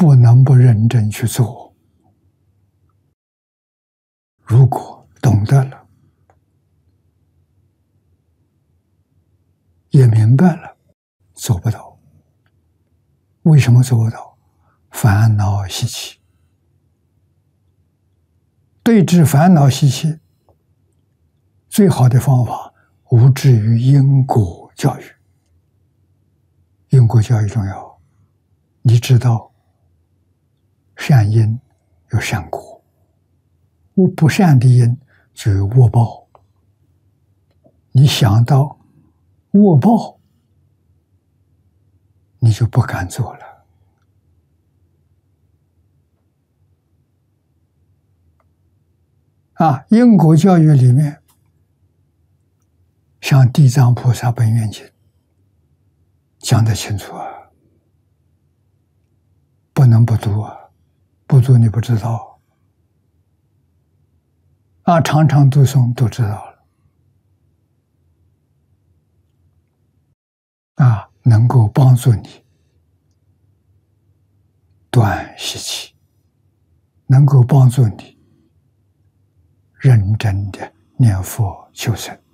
不能不认真去做。如果懂得了，也明白了，做不到。为什么做不到？烦恼习气。对治烦恼习气，最好的方法无至于因果教育。因果教育重要，你知道善因有善果，不善的因就有恶报。你想到恶报，你就不敢做了。因果教育里面，像《地藏菩萨本愿经》讲得清楚啊，不能不读啊，不读你不知道常常读诵都知道了能够帮助你断习气，能够帮助你认真的念佛求生。